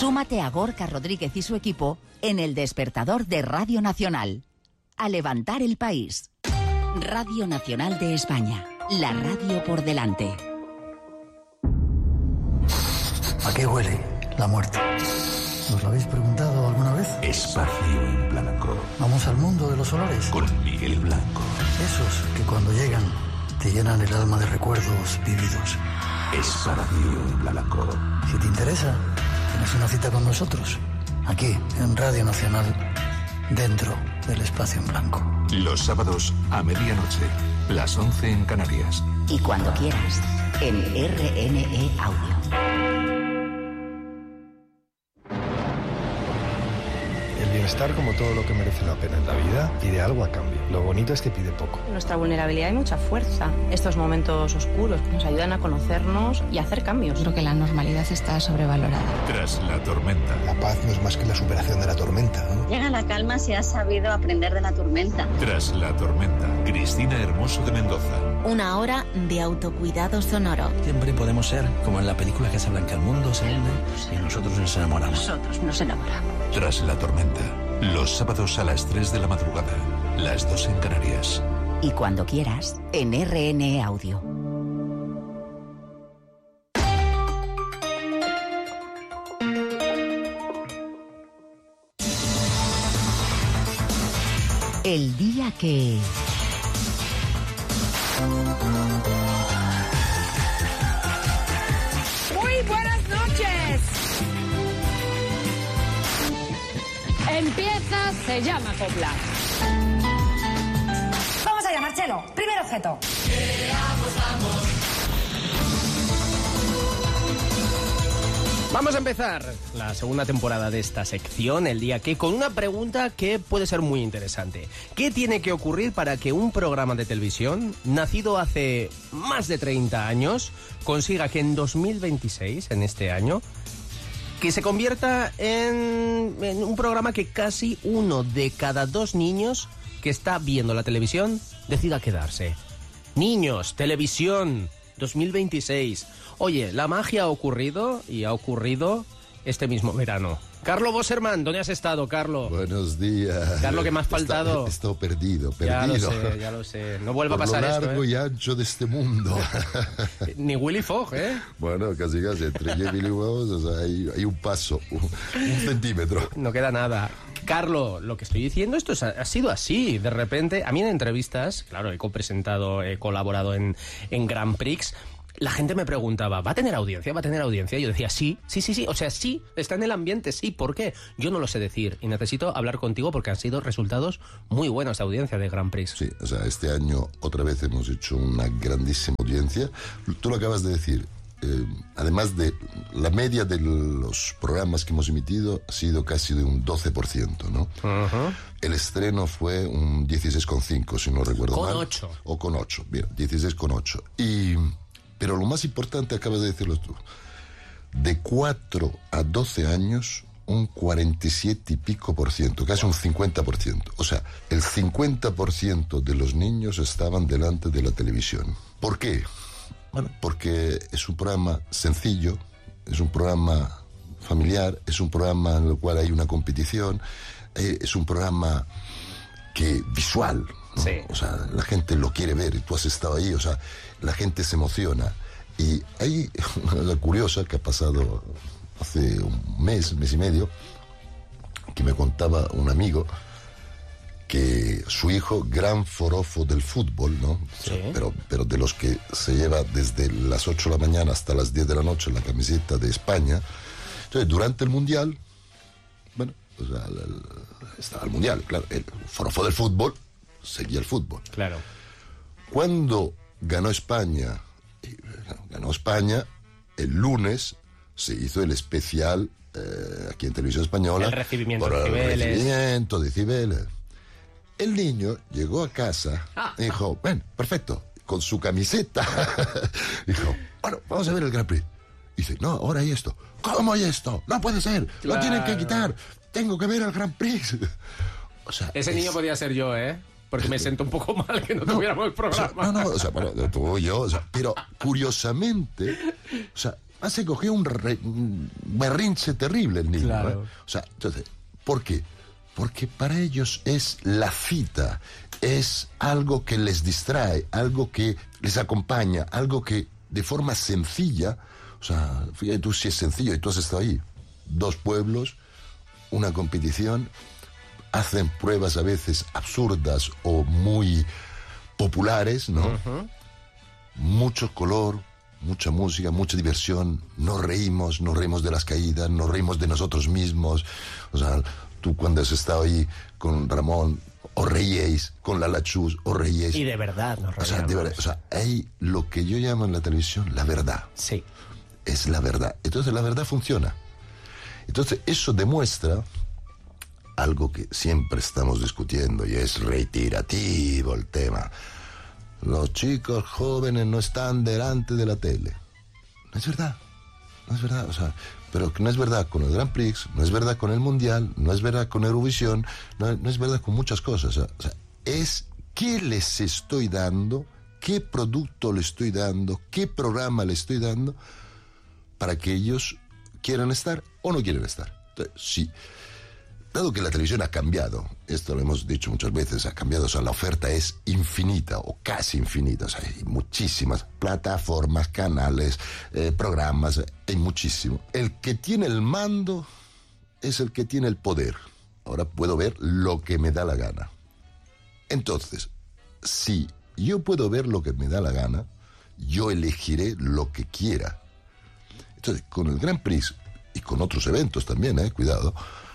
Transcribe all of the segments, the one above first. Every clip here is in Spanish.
Súmate a Gorka Rodríguez y su equipo en El Despertador de Radio Nacional. A levantar el país. Radio Nacional de España. La radio por delante. ¿A qué huele la muerte? ¿Os lo habéis preguntado alguna vez? Espacio en Blanco. Vamos al mundo de los olores. Con Miguel Blanco. Esos que cuando llegan te llenan el alma de recuerdos vividos. Espacio en Blanco. Si te interesa, tienes una cita con nosotros. Aquí, en Radio Nacional, dentro del Espacio en Blanco. Los sábados a medianoche, las 11 en Canarias. Y cuando quieras, en RNE Audio. Bienestar, como todo lo que merece la pena en la vida, pide algo a cambio. Lo bonito es que pide poco. En nuestra vulnerabilidad hay mucha fuerza. Estos momentos oscuros nos ayudan a conocernos y a hacer cambios. Creo que la normalidad está sobrevalorada. Tras la tormenta. La paz no es más que la superación de la tormenta, ¿no? Llega la calma si has sabido aprender de la tormenta. Tras la tormenta. Cristina Hermoso de Mendoza. Una hora de autocuidado sonoro. Siempre podemos ser como en la película Casablanca. El mundo se hunde y nosotros nos enamoramos. Nosotros nos enamoramos. Tras la tormenta. Los sábados a las 3 de la madrugada, las 2 en Canarias. Y cuando quieras, en RNE Audio. El día que... Muy buenas noches. Empieza, se llama copla. Vamos allá, Marcelo. Primer objeto. Vamos a empezar la segunda temporada de esta sección, El Día Que, con una pregunta que puede ser muy interesante. ¿Qué tiene que ocurrir para que un programa de televisión, nacido hace más de 30 años, consiga que en 2026, en este año, que se convierta en un programa que casi 1 de cada 2 niños que está viendo la televisión decida quedarse? Niños, televisión, 2026. Oye, la magia ha ocurrido y ha ocurrido este mismo verano. Carlo Bosserman, ¿dónde has estado, Carlo? Buenos días. Carlo, que me has faltado. He estado perdido. Ya lo sé. No vuelva a pasar esto. Por lo largo y ancho de este mundo. Ni Willy Fogg, ¿eh? Bueno, casi. Entre yo y Willy Fogg, o sea, hay un paso, un centímetro. No queda nada. Carlo, lo que estoy diciendo, esto ha sido así. De repente, a mí en entrevistas, claro, he copresentado, he colaborado en Grand Prix. La gente me preguntaba, ¿va a tener audiencia? ¿Va a tener audiencia? Yo decía, sí. O sea, sí, está en el ambiente, sí. ¿Por qué? Yo no lo sé decir y necesito hablar contigo porque han sido resultados muy buenos de audiencia de Grand Prix. Sí, o sea, este año otra vez hemos hecho una grandísima audiencia. Tú lo acabas de decir. Además de la media de los programas que hemos emitido ha sido casi de un 12%, ¿no? Uh-huh. El estreno fue un 16,5, si no recuerdo mal. Con 8. O con 8, bien, 16,8. Pero lo más importante, acabas de decirlo tú, de 4 a 12 años, un 47 y pico por ciento, casi un 50%. O sea, el 50% de los niños estaban delante de la televisión. ¿Por qué? Bueno, porque es un programa sencillo, es un programa familiar, es un programa en el cual hay una competición, es un programa visual, ¿no? Sí. O sea, la gente lo quiere ver y tú has estado ahí, o sea, la gente se emociona. Y hay una cosa curiosa que ha pasado hace un mes y medio, que me contaba un amigo que su hijo, gran forofo del fútbol, ¿no? O sea, sí. pero de los que se lleva desde las 8 de la mañana hasta las 10 de la noche la camiseta de España. Entonces, durante el Mundial, bueno, o sea, estaba el Mundial, claro, el forofo del fútbol seguía el fútbol. Claro. Cuando ganó España, el lunes se hizo el especial aquí en Televisión Española. El recibimiento por de Cibeles. El recibimiento de Cibeles. El niño llegó a casa y dijo, ven, perfecto, con su camiseta. Dijo, bueno, vamos a ver el Grand Prix. Y dice, no, ahora hay esto. ¿Cómo hay esto? No puede ser, claro. Lo tienen que quitar. Tengo que ver el Grand Prix. O sea, ese niño podía ser yo, ¿eh? Porque me siento un poco mal que no tuviéramos el programa. O sea, bueno, tú y yo, o sea, pero curiosamente, o sea, se cogió un berrinche terrible el niño. Claro. O sea, entonces, ¿por qué? Porque para ellos es la cita, es algo que les distrae, algo que les acompaña, algo que de forma sencilla, o sea, fíjate tú si es sencillo y tú has estado ahí, 2 pueblos, una competición, hacen pruebas a veces absurdas o muy populares, ¿no? Uh-huh. Mucho color, mucha música, mucha diversión, nos reímos de las caídas, nos reímos de nosotros mismos, o sea, tú cuando has estado ahí con Ramón, os reíais, con la Chus, os reíais. Y de verdad nos reíamos. O sea, de verdad, o sea, hay lo que yo llamo en la televisión la verdad. Sí. Es la verdad. Entonces la verdad funciona. Entonces eso demuestra algo que siempre estamos discutiendo y es reiterativo el tema. Los chicos jóvenes no están delante de la tele. No es verdad. No es verdad, o sea, pero no es verdad con el Grand Prix, no es verdad con el Mundial, no es verdad con Eurovisión, no es verdad con muchas cosas. O sea, es qué les estoy dando, qué producto le estoy dando, qué programa le estoy dando para que ellos quieran estar o no quieren estar. Entonces, sí. Dado que la televisión ha cambiado, esto lo hemos dicho muchas veces, ha cambiado, o sea, la oferta es infinita o casi infinita, o sea, hay muchísimas plataformas, canales, programas, hay muchísimo. El que tiene el mando es el que tiene el poder. Ahora puedo ver lo que me da la gana. Entonces, si yo puedo ver lo que me da la gana, yo elegiré lo que quiera. Entonces, con el Grand Prix y con otros eventos también, cuidado,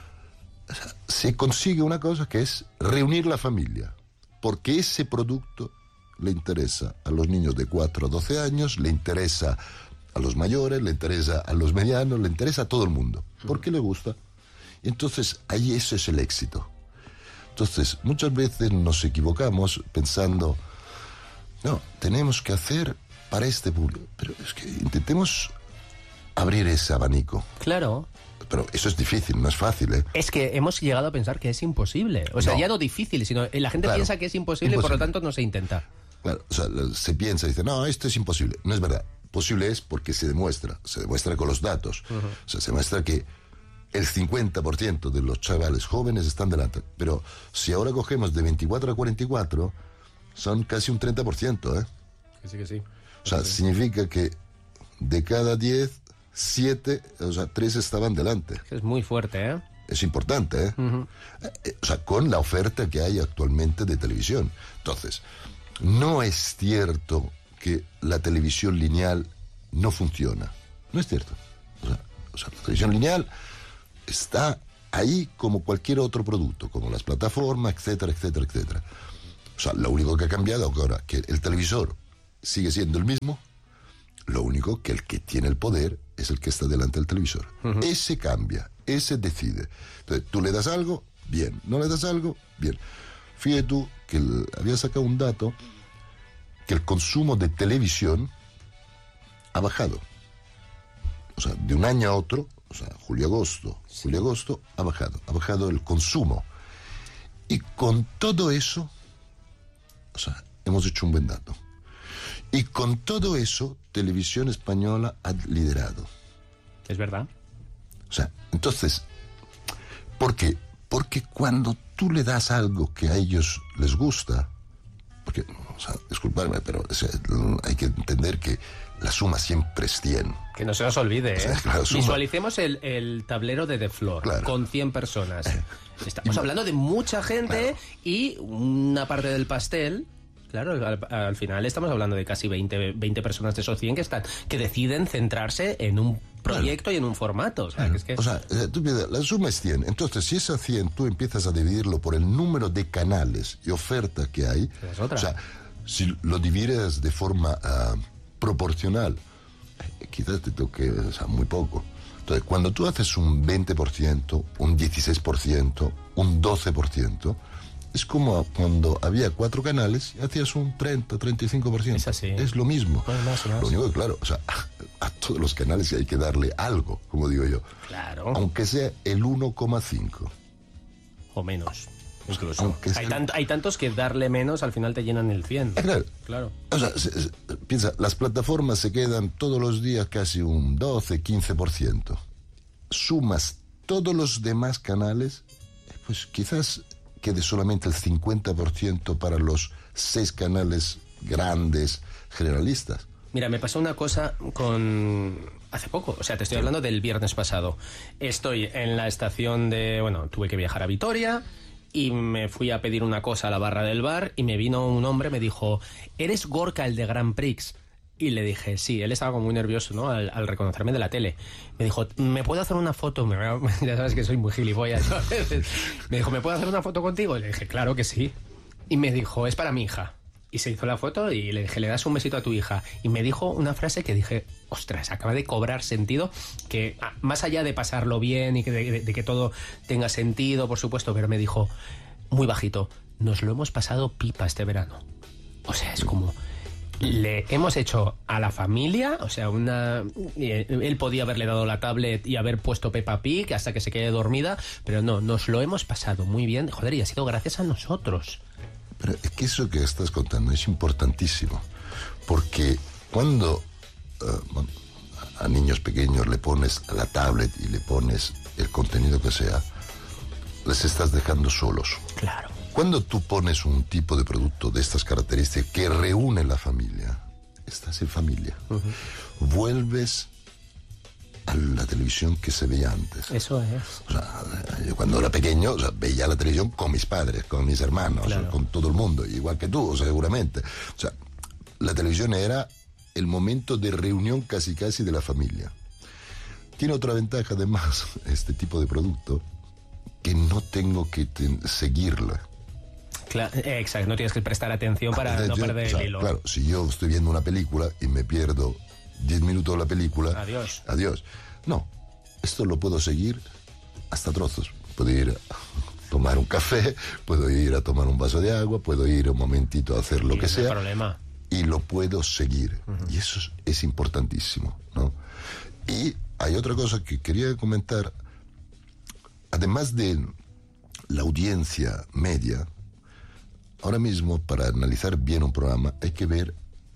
se consigue una cosa que es reunir la familia, porque ese producto le interesa a los niños de 4 a 12 años, le interesa a los mayores, le interesa a los medianos, le interesa a todo el mundo, porque le gusta. Y entonces ahí ese es el éxito. Entonces muchas veces nos equivocamos pensando, no, tenemos que hacer para este público, pero es que intentemos abrir ese abanico. Claro. Pero eso es difícil, no es fácil, ¿eh? Es que hemos llegado a pensar que es imposible. O sea, no. Ya no difícil, sino la gente piensa que es imposible, por lo tanto no se intenta. Claro, o sea, se piensa y dice, no, esto es imposible. No es verdad. Posible es porque se demuestra con los datos. Uh-huh. O sea, se demuestra que el 50% de los chavales jóvenes están delante. Pero si ahora cogemos de 24 a 44, son casi un 30%, ¿eh? Que sí. O sea, significa que de cada 10... 7, o sea, 3 estaban delante. Es muy fuerte, ¿eh? Es importante, ¿eh? Uh-huh. O sea, con la oferta que hay actualmente de televisión. Entonces, no es cierto que la televisión lineal no funciona. No es cierto. O sea, la televisión lineal está ahí como cualquier otro producto, como las plataformas, etcétera, etcétera, etcétera. O sea, lo único que ha cambiado ahora, que el televisor sigue siendo el mismo, lo único que el que tiene el poder es el que está delante del televisor. Uh-huh. Ese cambia, ese decide. Entonces, tú le das algo, bien. No le das algo, bien. Fíjate tú que había sacado un dato que el consumo de televisión ha bajado. O sea, de un año a otro, o sea, julio-agosto, ha bajado el consumo. Y con todo eso, o sea, hemos hecho un buen dato. Y con todo eso, Televisión Española ha liderado. Es verdad. O sea, entonces, ¿por qué? Porque cuando tú le das algo que a ellos les gusta, porque, o sea, disculpadme, pero o sea, hay que entender que la suma siempre es 100. Que no se nos olvide, ¿eh? O sea, visualicemos el tablero de The Floor, claro, con 100 personas. Estamos hablando de mucha gente, claro, y una parte del pastel. Claro, al final estamos hablando de casi 20 personas de esos 100 que deciden centrarse en un proyecto, claro, y en un formato. O sea, o sea, tú piensas, la suma es 100. Entonces, si es a 100, tú empiezas a dividirlo por el número de canales y oferta que hay. Es otra. O sea, si lo divides de forma proporcional, quizás te toque, o sea, muy poco. Entonces, cuando tú haces un 20%, un 16%, un 12%, es como cuando había 4 canales y hacías un 30-35%. Es así. Es lo mismo. Pues más. Lo único que, claro, o sea, a todos los canales hay que darle algo, como digo yo. Claro. Aunque sea el 1,5. O menos. Incluso. Hay tantos que darle menos al final te llenan el 100. Claro. O sea, piensa, las plataformas se quedan todos los días casi un 12, 15%. Sumas todos los demás canales, pues quizás quede solamente el 50% para los 6 canales grandes generalistas. Mira, me pasó una cosa hace poco, o sea, te estoy hablando del viernes pasado. Estoy en la estación tuve que viajar a Vitoria y me fui a pedir una cosa a la barra del bar y me vino un hombre, me dijo, ¿eres Gorka, el de Grand Prix? Y le dije, sí, él estaba como muy nervioso, ¿no? Al reconocerme de la tele. Me dijo, ¿me puedo hacer una foto? Ya sabes que soy muy gilipollas, ¿no? Me dijo, ¿me puedo hacer una foto contigo? Y le dije, claro que sí. Y me dijo, es para mi hija. Y se hizo la foto y le dije, ¿le das un besito a tu hija? Y me dijo una frase que dije, ostras, acaba de cobrar sentido, que más allá de pasarlo bien y de que todo tenga sentido, por supuesto, pero me dijo, muy bajito, nos lo hemos pasado pipa este verano. O sea, es como... Le hemos hecho a la familia, o sea, él podía haberle dado la tablet y haber puesto Peppa Pig hasta que se quede dormida, pero no, nos lo hemos pasado muy bien, joder, y ha sido gracias a nosotros. Pero es que eso que estás contando es importantísimo, porque cuando a niños pequeños le pones la tablet y le pones el contenido que sea, les estás dejando solos. Claro. Cuando tú pones un tipo de producto de estas características que reúne la familia, estás en familia. Vuelves a la televisión que se veía antes. Eso es. O sea, yo cuando era pequeño, o sea, veía la televisión con mis padres, con mis hermanos, claro, con todo el mundo, igual que tú, seguramente. O sea, la televisión era el momento de reunión casi de la familia. Tiene otra ventaja además, este tipo de producto, que no tengo que seguirla. Exacto, no tienes que prestar atención para no perder el hilo. Claro, si yo estoy viendo una película y me pierdo 10 minutos de la película... Adiós. No, esto lo puedo seguir hasta trozos. Puedo ir a tomar un café, puedo ir a tomar un vaso de agua, puedo ir un momentito a hacer lo que sea. Problema. Y lo puedo seguir. Y eso es importantísimo, ¿no? Y hay otra cosa que quería comentar. Además de la audiencia media, ahora mismo para analizar bien un programa hay que ver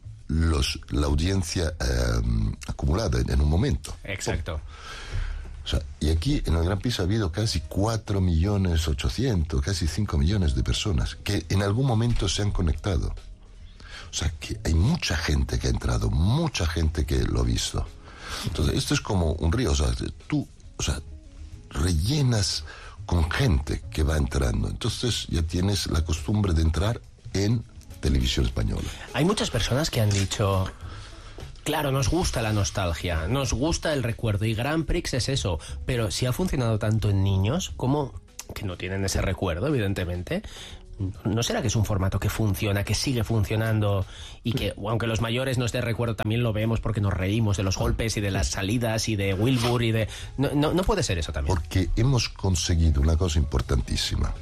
la audiencia acumulada en un momento. Exacto. O sea, y aquí en el Gran Prix ha habido casi 4.800.000, casi 5 millones de personas que en algún momento se han conectado. O sea, que hay mucha gente que ha entrado, mucha gente que lo ha visto. Entonces, esto es como un río. O sea, tú, rellenas con gente que va entrando. Entonces ya tienes la costumbre de entrar en televisión española. Hay muchas personas que han dicho, claro, nos gusta la nostalgia, nos gusta el recuerdo, y Grand Prix es eso, pero si ha funcionado tanto en niños, como que no tienen ese recuerdo, evidentemente, ¿no será que es un formato que funciona, que sigue funcionando y que, aunque los mayores nos dé recuerdo, también lo vemos porque nos reímos de los golpes y de las salidas y de Wilbur y de... No puede ser eso también. Porque hemos conseguido una cosa importantísima.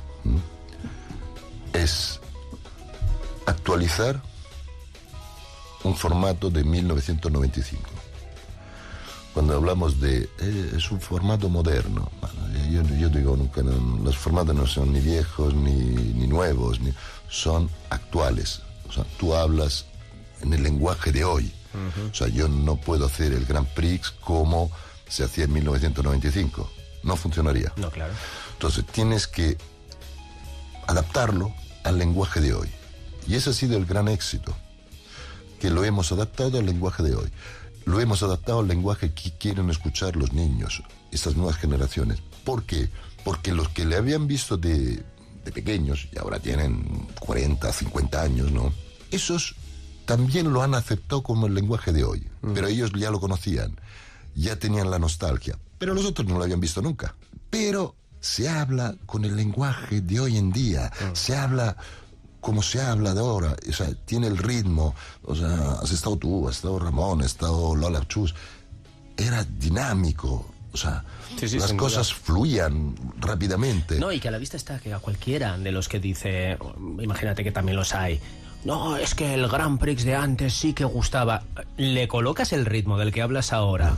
Es actualizar un formato de 1995. Cuando hablamos de... es un formato moderno. Yo digo, nunca, los formatos no son ni viejos ni nuevos, son actuales. O sea, tú hablas en el lenguaje de hoy. O sea, yo no puedo hacer el Grand Prix como se hacía en 1995. No funcionaría. No, claro. Entonces, tienes que adaptarlo al lenguaje de hoy. Y ese ha sido el gran éxito, que lo hemos adaptado al lenguaje de hoy. Lo hemos adaptado al lenguaje que quieren escuchar los niños, estas nuevas generaciones. ¿Por qué? Porque los que le habían visto de pequeños, y ahora tienen 40, 50 años, ¿no? Esos también lo han aceptado como el lenguaje de hoy. Pero ellos ya lo conocían, ya tenían la nostalgia. Pero los otros no lo habían visto nunca. Pero se habla con el lenguaje de hoy en día. Se habla como se habla de ahora. O sea, tiene el ritmo. O sea, has estado tú, has estado Ramón, has estado Lola Chus. Era dinámico. O sea, las cosas fluían rápidamente. No, y que a la vista está que a cualquiera de los que dice, imagínate que también los hay, no, es que el Grand Prix de antes sí que gustaba, le colocas el ritmo del que hablas ahora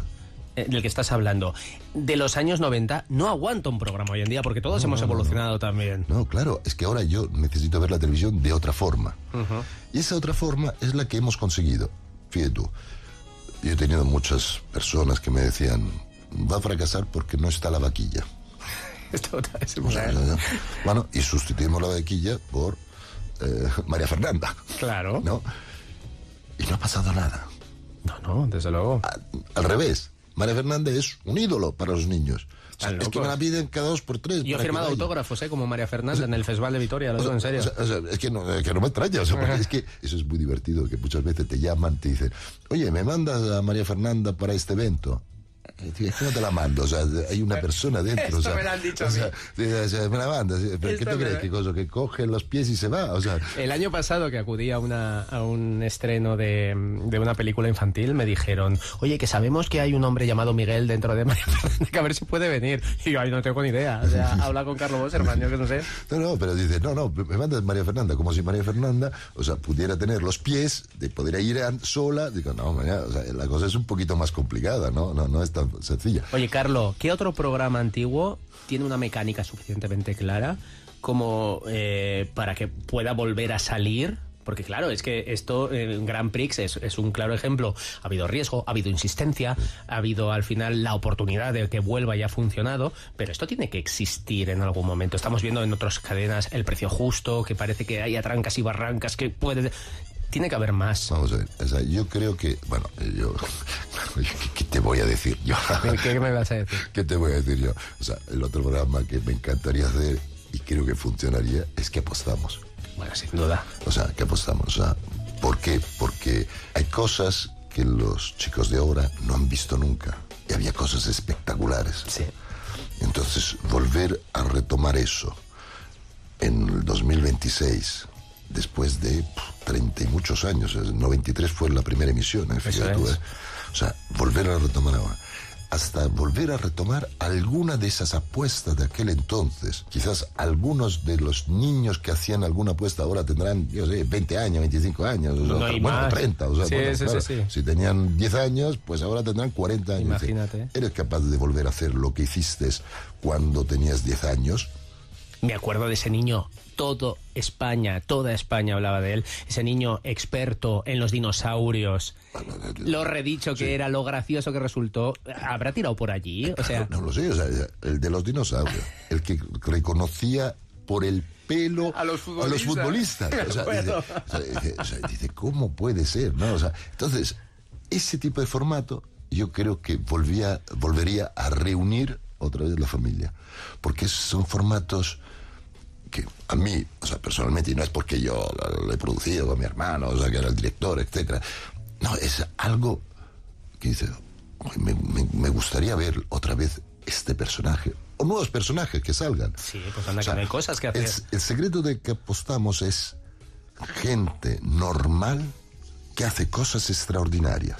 del que estás hablando, de los años 90, no aguanta un programa hoy en día, porque todos hemos evolucionado también. No, claro, es que ahora yo necesito ver la televisión de otra forma. Y esa otra forma es la que hemos conseguido. Fíjate tú, yo he tenido muchas personas que me decían, va a fracasar porque no está la vaquilla. Esto es bueno, y sustituimos la vaquilla por María Fernanda. Claro. ¿No? Y no ha pasado nada. No, desde luego. Al revés, María Fernanda es un ídolo para los niños. O sea, es que me la piden cada 2 por 3. Yo he firmado autógrafos, como María Fernanda, en el Festival de Vitoria, lo digo en serio. Es que no me extraña, porque es que eso es muy divertido, que muchas veces te llaman, te dicen, oye, ¿me mandas a María Fernanda para este evento? Es que no te la mando, o sea, hay una persona dentro. Esto me lo han dicho a mí. Me la mandas, ¿pero qué te crees? ¿Qué cosa? ¿Que coge los pies y se va? O sea, el año pasado que acudí a un estreno de una película infantil, me dijeron, oye, que sabemos que hay un hombre llamado Miguel dentro de María Fernanda, que a ver si puede venir. Y yo, no tengo ni idea. O sea, habla con Carlos Bosserman, yo que no sé. No, pero dice, no, me mandas María Fernanda, como si María Fernanda, o sea, pudiera tener los pies, de poder ir sola. Digo, no, o sea, la cosa es un poquito más complicada, no es tan sencilla. Oye, Carlos, ¿qué otro programa antiguo tiene una mecánica suficientemente clara como para que pueda volver a salir? Porque claro, es que esto en Grand Prix es un claro ejemplo. Ha habido riesgo, ha habido insistencia, ha habido al final la oportunidad de que vuelva y ha funcionado, pero esto tiene que existir en algún momento. Estamos viendo en otras cadenas El Precio Justo, que parece que hay trancas y barrancas, que puede... Tiene que haber más. Vamos a ver, o sea, yo creo que, bueno, ¿qué te voy a decir yo? ¿Qué me vas a decir? ¿Qué te voy a decir yo? O sea, el otro programa que me encantaría hacer y creo que funcionaría es que apostamos. Bueno, sin duda. O sea, que apostamos. O sea, ¿por qué? Porque hay cosas que los chicos de ahora no han visto nunca. Y había cosas espectaculares. Sí. Entonces, volver a retomar eso en el 2026... después de 30 y muchos años, el 93 fue la primera emisión, fíjate tú, o sea, volver a retomar ahora, hasta volver a retomar alguna de esas apuestas de aquel entonces. Quizás algunos de los niños que hacían alguna apuesta ahora tendrán, yo sé, 20 años, 25 años, bueno, 30, o sea, sí, bueno, sí, claro, sí. Si tenían 10 años, pues ahora tendrán 40 años. Imagínate. ¿Eres capaz de volver a hacer lo que hiciste cuando tenías 10 años? Me acuerdo de ese niño, toda España hablaba de él, ese niño experto en los dinosaurios, lo redicho que era, lo gracioso que resultó. ¿Habrá tirado por allí? O sea, no lo sé, o sea, el de los dinosaurios, el que reconocía por el pelo a los futbolistas. O sea, dice, ¿cómo puede ser? ¿No? O sea, entonces, ese tipo de formato yo creo que volvería a reunir otra vez la familia, porque son formatos que a mí, o sea, personalmente, y no es porque yo lo he producido con mi hermano, o sea, que era el director, etcétera. No, es algo que dice, me gustaría ver otra vez este personaje, o nuevos personajes que salgan. Sí, pues anda, o sea, que no hay cosas que hacer. El secreto de que apostamos es gente normal que hace cosas extraordinarias.